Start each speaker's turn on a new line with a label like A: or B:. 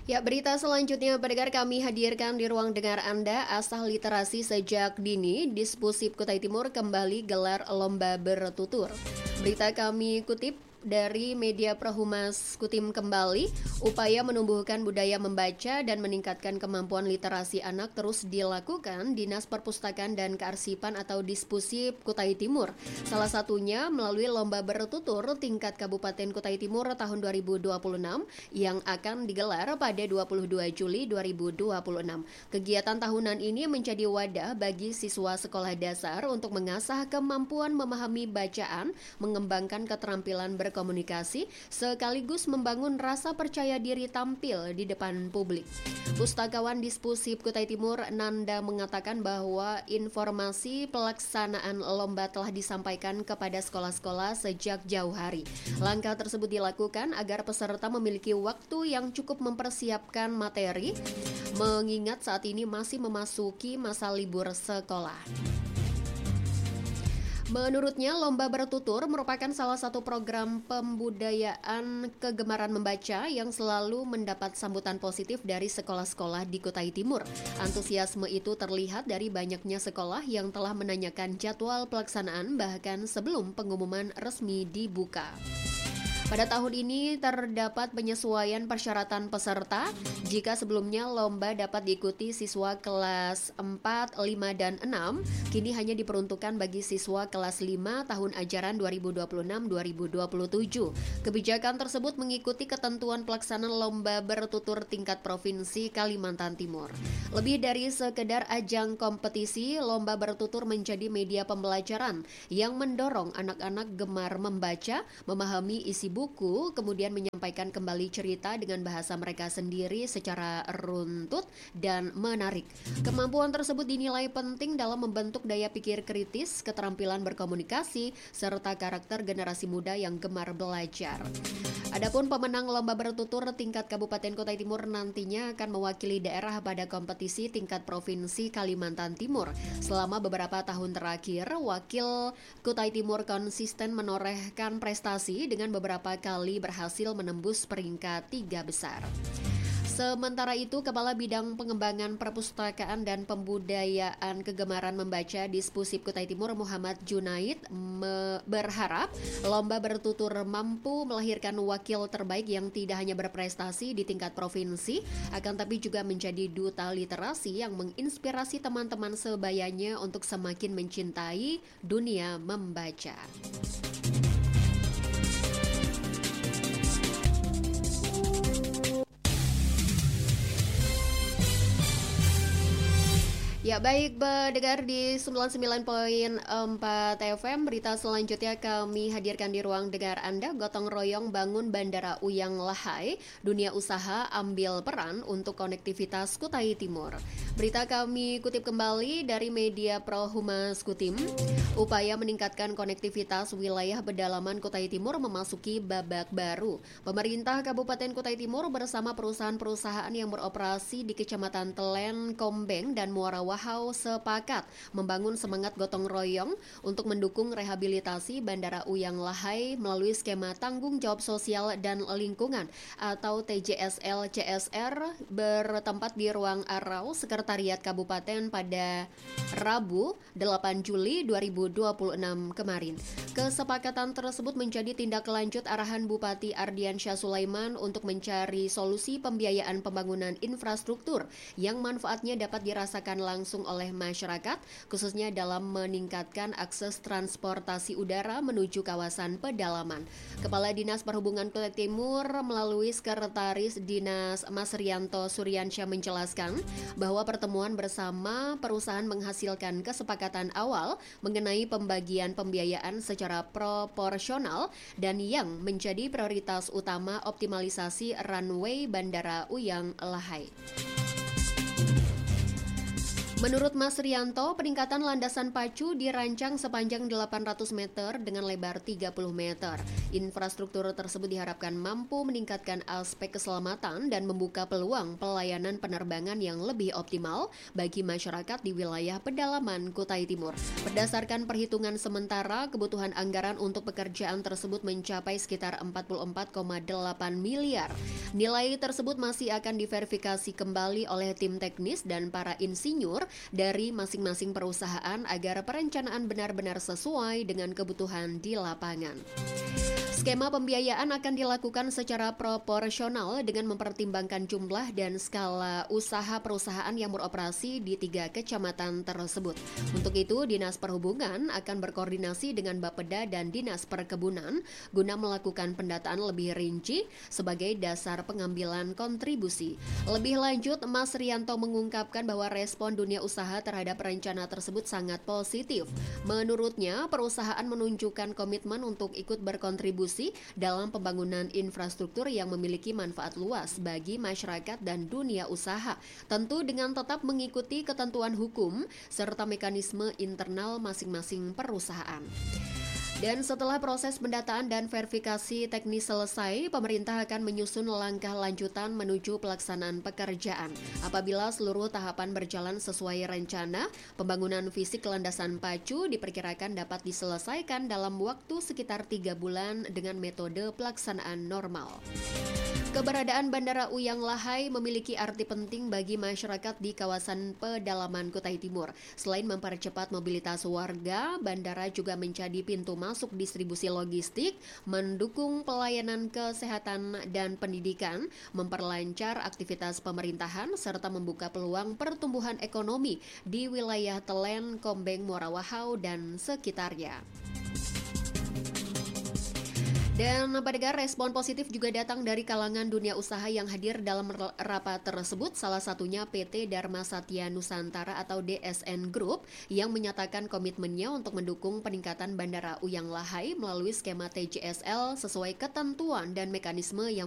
A: Ya, berita selanjutnya pendengar kami hadirkan di ruang dengar Anda. Asal literasi sejak dini, Dispusip Kutai Timur kembali gelar lomba bertutur. Berita kami kutip dari media Prohumas Kutim kembali, upaya menumbuhkan budaya membaca dan meningkatkan kemampuan literasi anak terus dilakukan Dinas Perpustakaan dan Kearsipan atau Dispusip Kutai Timur. Salah satunya melalui lomba bertutur tingkat Kabupaten Kutai Timur tahun 2026 yang akan digelar pada 22 Juli 2026. Kegiatan tahunan ini menjadi wadah bagi siswa sekolah dasar untuk mengasah kemampuan memahami bacaan, mengembangkan keterampilan berkomunikasi, sekaligus membangun rasa percaya diri tampil di depan publik. Pustakawan Dispusip Kutai Timur Nanda mengatakan bahwa informasi pelaksanaan lomba telah disampaikan kepada sekolah-sekolah sejak jauh hari. Langkah tersebut dilakukan agar peserta memiliki waktu yang cukup mempersiapkan materi, mengingat saat ini masih memasuki masa libur sekolah. Menurutnya, lomba bertutur merupakan salah satu program pembudayaan kegemaran membaca yang selalu mendapat sambutan positif dari sekolah-sekolah di Kutai Timur. Antusiasme itu terlihat dari banyaknya sekolah yang telah menanyakan jadwal pelaksanaan bahkan sebelum pengumuman resmi dibuka. Pada tahun ini terdapat penyesuaian persyaratan peserta. Jika sebelumnya lomba dapat diikuti siswa kelas 4, 5, dan 6, kini hanya diperuntukkan bagi siswa kelas 5 tahun ajaran 2026-2027. Kebijakan tersebut mengikuti ketentuan pelaksanaan lomba bertutur tingkat provinsi Kalimantan Timur. Lebih dari sekedar ajang kompetisi, lomba bertutur menjadi media pembelajaran yang mendorong anak-anak gemar membaca, memahami isi buku, kemudian menyampaikan kembali cerita dengan bahasa mereka sendiri secara runtut dan menarik. Kemampuan tersebut dinilai penting dalam membentuk daya pikir kritis, keterampilan berkomunikasi, serta karakter generasi muda yang gemar belajar. Adapun pemenang lomba bertutur tingkat Kabupaten Kutai Timur nantinya akan mewakili daerah pada kompetisi tingkat Provinsi Kalimantan Timur. Selama beberapa tahun terakhir, wakil Kutai Timur konsisten menorehkan prestasi dengan beberapa kali berhasil menembus peringkat 3 besar. Sementara itu, Kepala Bidang Pengembangan Perpustakaan dan Pembudayaan Kegemaran Membaca Dispusip Kutai Timur Muhammad Junaid berharap lomba bertutur mampu melahirkan wakil terbaik yang tidak hanya berprestasi di tingkat provinsi, akan tapi juga menjadi duta literasi yang menginspirasi teman-teman sebayanya untuk semakin mencintai dunia membaca. Ya baik, pendengar di 99,4 FM, berita selanjutnya kami hadirkan di ruang dengar Anda. Gotong royong bangun Bandara Uyang Lahai, dunia usaha ambil peran untuk konektivitas Kutai Timur. Berita kami kutip kembali dari media Prohumas Kutim. Upaya meningkatkan konektivitas wilayah pedalaman Kutai Timur memasuki babak baru. Pemerintah Kabupaten Kutai Timur bersama perusahaan-perusahaan yang beroperasi di Kecamatan Telen, Kombeng, dan Muara Wahau sepakat membangun semangat gotong royong untuk mendukung rehabilitasi Bandara Uyang Lahai melalui skema tanggung jawab sosial dan lingkungan atau TJSL CSR bertempat di ruang Arau Sekretariat Kabupaten pada Rabu 8 Juli 2026 kemarin. Kesepakatan tersebut menjadi tindak lanjut arahan Bupati Ardiansyah Sulaiman untuk mencari solusi pembiayaan pembangunan infrastruktur yang manfaatnya dapat dirasakan langsung oleh masyarakat, khususnya dalam meningkatkan akses transportasi udara menuju kawasan pedalaman. Kepala Dinas Perhubungan Kutai Timur melalui Sekretaris Dinas Mas Rianto Suryansyah menjelaskan bahwa pertemuan bersama perusahaan menghasilkan kesepakatan awal mengenai pembagian pembiayaan secara proporsional dan yang menjadi prioritas utama optimalisasi runway Bandara Uyang Lahai. Menurut Mas Rianto, peningkatan landasan pacu dirancang sepanjang 800 meter dengan lebar 30 meter. Infrastruktur tersebut diharapkan mampu meningkatkan aspek keselamatan dan membuka peluang pelayanan penerbangan yang lebih optimal bagi masyarakat di wilayah pedalaman Kutai Timur. Berdasarkan perhitungan sementara, kebutuhan anggaran untuk pekerjaan tersebut mencapai sekitar 44,8 miliar. Nilai tersebut masih akan diverifikasi kembali oleh tim teknis dan para insinyur dari masing-masing perusahaan agar perencanaan benar-benar sesuai dengan kebutuhan di lapangan. Skema pembiayaan akan dilakukan secara proporsional dengan mempertimbangkan jumlah dan skala usaha perusahaan yang beroperasi di 3 kecamatan tersebut. Untuk itu, Dinas Perhubungan akan berkoordinasi dengan Bapeda dan Dinas Perkebunan guna melakukan pendataan lebih rinci sebagai dasar pengambilan kontribusi. Lebih lanjut, Mas Rianto mengungkapkan bahwa respon dunia usaha terhadap rencana tersebut sangat positif. Menurutnya, perusahaan menunjukkan komitmen untuk ikut berkontribusi dalam pembangunan infrastruktur yang memiliki manfaat luas bagi masyarakat dan dunia usaha, tentu dengan tetap mengikuti ketentuan hukum serta mekanisme internal masing-masing perusahaan. Dan setelah proses pendataan dan verifikasi teknis selesai, pemerintah akan menyusun langkah lanjutan menuju pelaksanaan pekerjaan. Apabila seluruh tahapan berjalan sesuai rencana, pembangunan fisik landasan pacu diperkirakan dapat diselesaikan dalam waktu sekitar 3 bulan dengan metode pelaksanaan normal. Keberadaan Bandara Uyang Lahai memiliki arti penting bagi masyarakat di kawasan pedalaman Kutai Timur. Selain mempercepat mobilitas warga, bandara juga menjadi pintu masuk distribusi logistik, mendukung pelayanan kesehatan dan pendidikan, memperlancar aktivitas pemerintahan, serta membuka peluang pertumbuhan ekonomi di wilayah Telen, Kombeng, Muara Wahau, dan sekitarnya. Dan pendengar, respon positif juga datang dari kalangan dunia usaha yang hadir dalam rapat tersebut, salah satunya PT Dharma Satya Nusantara atau DSN Group yang menyatakan komitmennya untuk mendukung peningkatan Bandara Uyang Lahai melalui skema TJSL sesuai ketentuan dan mekanisme yang